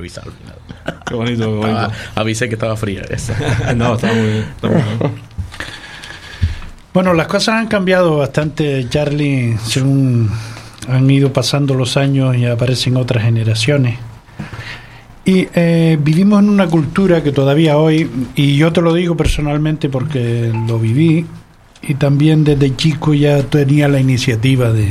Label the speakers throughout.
Speaker 1: avisado al final.
Speaker 2: Qué bonito, qué bonito.
Speaker 1: Avisé que estaba fría esa.
Speaker 2: No, está muy bien. Está muy bien.
Speaker 3: Bueno, las cosas han cambiado bastante, Charlie, según han ido pasando los años y aparecen otras generaciones. Y vivimos en una cultura que todavía hoy, y yo te lo digo personalmente porque lo viví, y también desde chico ya tenía la iniciativa de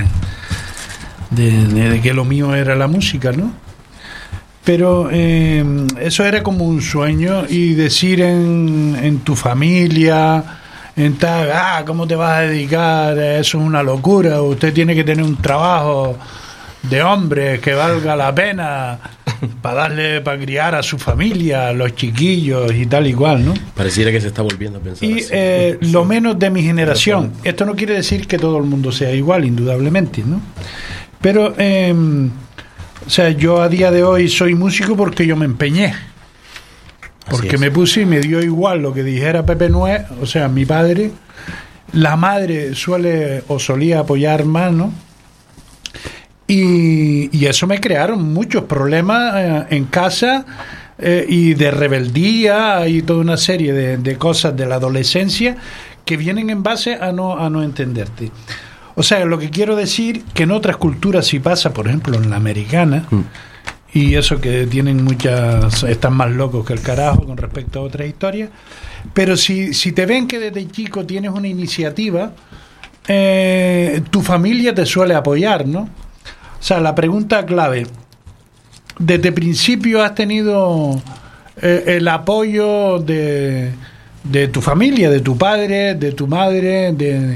Speaker 3: que lo mío era la música, ¿no? Pero eso era como un sueño, y decir en tu familia, en tal, ¿cómo te vas a dedicar? Eso es una locura, usted tiene que tener un trabajo de hombre que valga la pena para criar a su familia, a los chiquillos y tal y cual, ¿no?
Speaker 1: Pareciera que se está volviendo a pensar
Speaker 3: Y
Speaker 1: así.
Speaker 3: lo menos de mi generación. Esto no quiere decir que todo el mundo sea igual, indudablemente, ¿no? Pero, o sea, yo a día de hoy soy músico porque yo me empeñé. Porque me puse y me dio igual lo que dijera Pepe Nuez, o sea, mi padre. La madre solía apoyar más, ¿no? Y eso me crearon muchos problemas en casa, y de rebeldía y toda una serie de cosas de la adolescencia que vienen en base a no entenderte. O sea, lo que quiero decir que en otras culturas sí pasa, por ejemplo en la americana, y eso que tienen están más locos que el carajo con respecto a otras historias, pero si te ven que desde chico tienes una iniciativa, tu familia te suele apoyar, ¿no? O sea, la pregunta clave, ¿desde principio has tenido el apoyo de tu familia, de tu padre, de tu madre,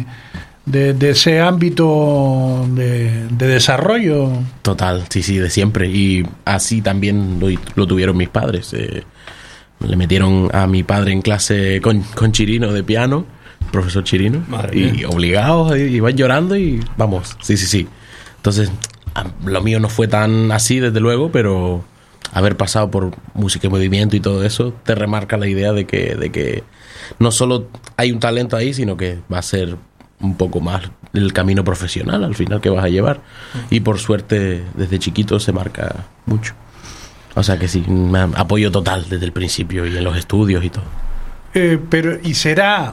Speaker 3: de ese ámbito de desarrollo?
Speaker 1: Total, sí, de siempre. Y así también lo tuvieron mis padres. Le metieron a mi padre en clase con Chirino de piano, profesor Chirino, y obligados, iban llorando y vamos, sí. Entonces, lo mío no fue tan así, desde luego, pero haber pasado por música y movimiento y todo eso te remarca la idea de que no solo hay un talento ahí, sino que va a ser un poco más el camino profesional al final que vas a llevar. Y por suerte desde chiquito se marca mucho. O sea que sí, apoyo total desde el principio y en los estudios y todo.
Speaker 3: Pero ¿y será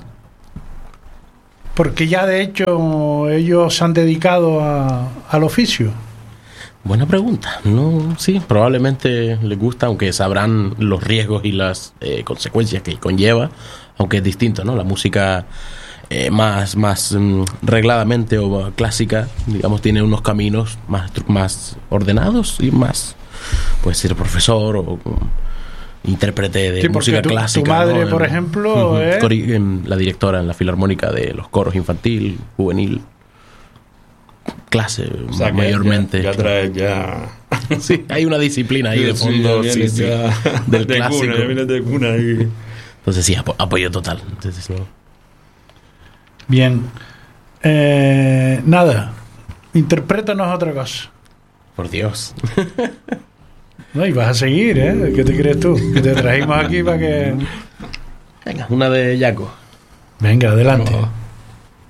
Speaker 3: porque ya de hecho ellos se han dedicado al oficio?
Speaker 1: Buena pregunta. No, sí, probablemente les gusta, aunque sabrán los riesgos y las consecuencias que conlleva, aunque es distinto, ¿no? La música más regladamente o clásica, digamos, tiene unos caminos más ordenados y más, puede ser profesor o intérprete de música clásica.
Speaker 3: Tu madre,
Speaker 1: ¿no?
Speaker 3: por ejemplo,
Speaker 1: la directora en la Filarmónica de los coros infantil, juvenil, clase, o sea, mayormente.
Speaker 2: Ya trae ya.
Speaker 1: Sí, hay una disciplina ahí de fondo, sí, del
Speaker 2: de
Speaker 1: clásico.
Speaker 2: Cuna, ya viene de cuna ahí.
Speaker 1: Entonces sí, apoyo total. Entonces, ¿no?
Speaker 3: Bien. Nada. Interprétanos otra cosa.
Speaker 1: Por Dios.
Speaker 3: No, y vas a seguir, ¿eh? ¿Qué te crees tú? Que te trajimos aquí para que...
Speaker 1: Venga, una de Yaco.
Speaker 3: Venga, adelante.
Speaker 2: Oh.